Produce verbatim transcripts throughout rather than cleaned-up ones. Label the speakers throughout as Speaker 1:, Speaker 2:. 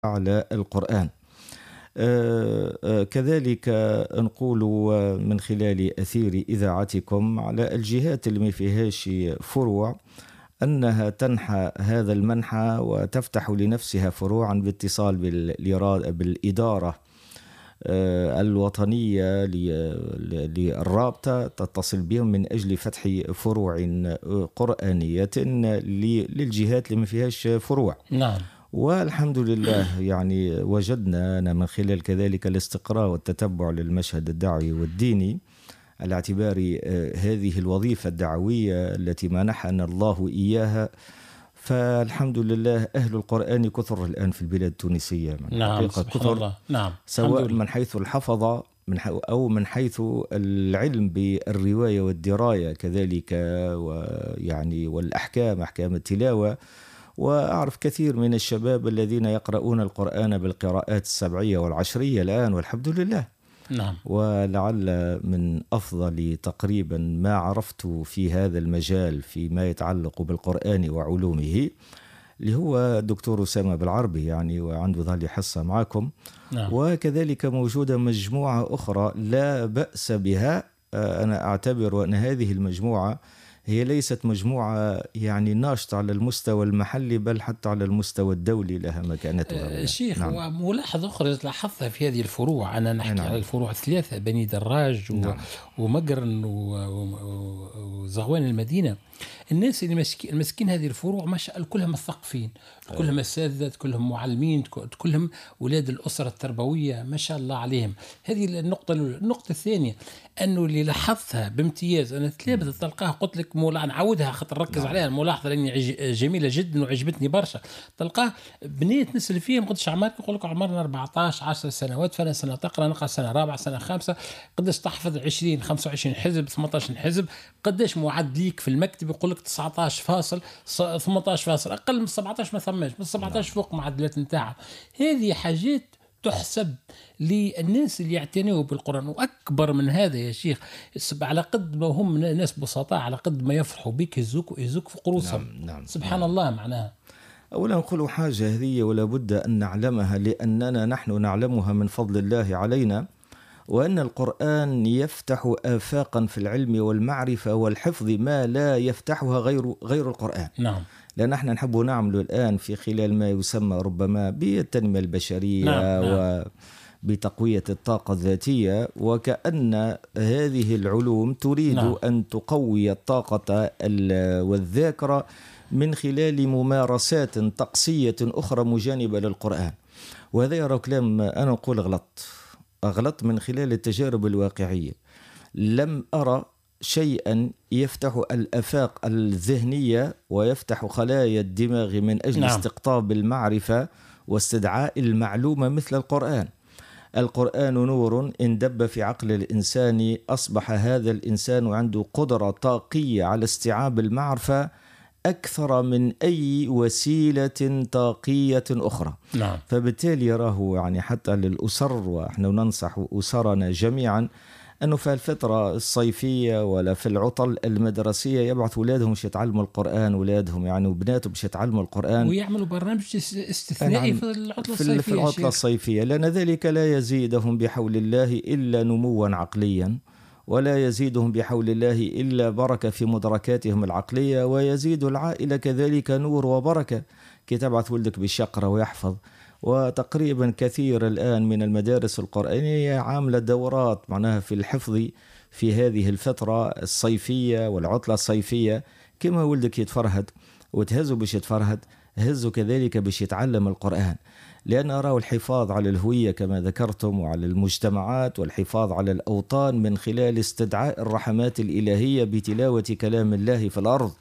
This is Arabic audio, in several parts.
Speaker 1: على القرآن. آه، آه، كذلك نقول من خلال أثير إذاعتكم على الجهات اللي ما فيهاش فروع أنها تنحى هذا المنحى وتفتح لنفسها فروعا باتصال بالإرادة- بالإدارة آه، الوطنية ل- للرابطة، تتصل بهم من أجل فتح فروع قرآنية ل- للجهات اللي ما فيهاش فروع.
Speaker 2: نعم.
Speaker 1: والحمد لله يعني وجدنا أنا من خلال كذلك الاستقراء والتتبع للمشهد الدعوي والديني على اعتبار آه، هذه الوظيفة الدعوية التي منحنا الله إياها، فالحمد لله أهل القرآن كثر الآن في البلاد التونسية من
Speaker 2: نعم
Speaker 1: حقيقة
Speaker 2: سبحان
Speaker 1: كثر،
Speaker 2: الله. نعم
Speaker 1: سواء
Speaker 2: الحمد لله.
Speaker 1: من حيث الحفظة من ح- أو من حيث العلم بالرواية والدراية كذلك، ويعني والأحكام أحكام التلاوة. وأعرف كثير من الشباب الذين يقرؤون القرآن بالقراءات السبعية والعشرية الآن والحمد لله.
Speaker 2: نعم
Speaker 1: ولعل من أفضل تقريبا ما عرفت في هذا المجال فيما يتعلق بالقرآن وعلومه اللي هو دكتور أسامة بالعربي، يعني وعنده ظهر حصة معكم.
Speaker 2: نعم
Speaker 1: وكذلك موجودة مجموعة أخرى لا بأس بها. آه، أنا أعتبر أن هذه المجموعة هي ليست مجموعة يعني ناشطة على المستوى المحلي بل حتى على المستوى الدولي، لها مكانتها.
Speaker 2: آه، شيخ،
Speaker 1: نعم.
Speaker 2: وملاحظة أخرى لاحظتها في هذه الفروع، أنا نحكي
Speaker 1: نعم.
Speaker 2: على الفروع الثلاثة: بني دراج و...
Speaker 1: نعم.
Speaker 2: ومقرن و... و... وزغوان المدينة. الناس اللي مسكين مسكين هذه الفروع ما شاء الله كلهم مثقفين، كلهم اساتذه، كلهم معلمين، كلهم اولاد الاسره التربويه ما شاء الله عليهم. هذه النقطه الأولى. النقطه الثانيه انه اللي لاحظتها بامتياز، انا تلابس تلقاها قلت لك مولا نعودها خاطر نركز
Speaker 1: نعم.
Speaker 2: عليها، الملاحظه لاني عج- جميله جدا وعجبتني برشا. تلقاه بنيت نسال فيهم قداش عمرك، يقول لك عمرنا أربعطاش عشر سنوات، فانا سنه تقرا نقرا سنه رابعه سنه خامسه، قداش تحفظ عشرين خمسة وعشرين حزب ثمانية عشر حزب، قداش معد ليك في المكتب يقول لك تسعطاش فاصل ثمانطاش فاصل، اقل من سبعطاش ما ثماش، من سبعطاش فوق معدلات نتاعها. هذه حاجات تحسب للناس اللي يعتنوا بالقرآن. وأكبر من هذا يا شيخ، على قد ما هم ناس بسطاء على قد ما يفرحوا بك يزوك ويزوك في قروسهم.
Speaker 1: نعم. نعم.
Speaker 2: سبحان
Speaker 1: نعم.
Speaker 2: الله. معناها
Speaker 1: أولا نقول حاجة هذه ولا بد أن نعلمها، لأننا نحن نعلمها من فضل الله علينا، وأن القرآن يفتح آفاقا في العلم والمعرفة والحفظ ما لا يفتحها غير غير القرآن.
Speaker 2: نعم.
Speaker 1: لأن نحن نحب نعمل الآن في خلال ما يسمى ربما بالتنمية البشرية.
Speaker 2: نعم. نعم.
Speaker 1: وبتقوية الطاقة الذاتية، وكأن هذه العلوم تريد
Speaker 2: نعم.
Speaker 1: أن تقوي الطاقة ال- والذاكرة من خلال ممارسات طقسية أخرى مجانبة للقرآن. وهذا يرى كلام أنا أقول غلط أغلط من خلال التجارب الواقعية. لم أرى شيئا يفتح الآفاق الذهنية ويفتح خلايا الدماغ من أجل
Speaker 2: نعم.
Speaker 1: استقطاب المعرفة واستدعاء المعلومة مثل القرآن. القرآن نور إن دب في عقل الإنسان أصبح هذا الإنسان عنده قدرة طاقية على استيعاب المعرفة أكثر من أي وسيلة طاقية أخرى.
Speaker 2: نعم.
Speaker 1: فبالتالي يراه يعني حتى للأسر، ونحن ننصح أسرنا جميعا أنه في الفترة الصيفية ولا في العطل المدرسية يبعث أولادهم باش يتعلموا القرآن، أولادهم يعني وبناتهم باش يتعلموا القرآن،
Speaker 2: ويعملوا برنامج استثنائي في العطلة
Speaker 1: في
Speaker 2: الصيفية.
Speaker 1: في العطلة الصيفية، لأن ذلك لا يزيدهم بحول الله إلا نموا عقليا، ولا يزيدهم بحول الله إلا بركة في مدركاتهم العقلية، ويزيد العائلة كذلك نور وبركة كي تبعث ولدك بالشقرة ويحفظ. وتقريبا كثير الآن من المدارس القرآنية عاملة دورات معناها في الحفظ في هذه الفترة الصيفية والعطلة الصيفية. كما ولدك يتفرهد وتهزه باش يتفرهد، هزه كذلك باش يتعلم القرآن. لأن أراه الحفاظ على الهوية كما ذكرتم وعلى المجتمعات، والحفاظ على الأوطان من خلال استدعاء الرحمات الإلهية بتلاوة كلام الله في الأرض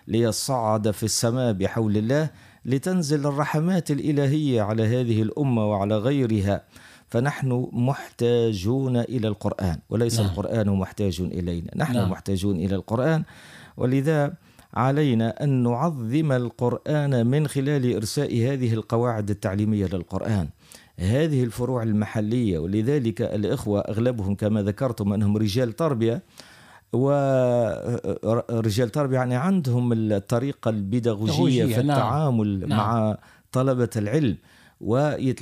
Speaker 1: ليصعد في السماء بحول الله، لتنزل الرحمات الإلهية على هذه الأمة وعلى غيرها. فنحن محتاجون إلى القرآن وليس
Speaker 2: نعم.
Speaker 1: القرآن محتاج إلينا، نحن
Speaker 2: نعم.
Speaker 1: محتاجون إلى القرآن. ولذا علينا أن نعظم القرآن من خلال إرساء هذه القواعد التعليمية للقرآن، هذه الفروع المحلية. ولذلك الإخوة أغلبهم كما ذكرتم أنهم رجال تربية، ورجال تربية يعني عندهم الطريقة البيداغوجية في
Speaker 2: نعم.
Speaker 1: التعامل
Speaker 2: نعم.
Speaker 1: مع طلبة العلم. ويتلقى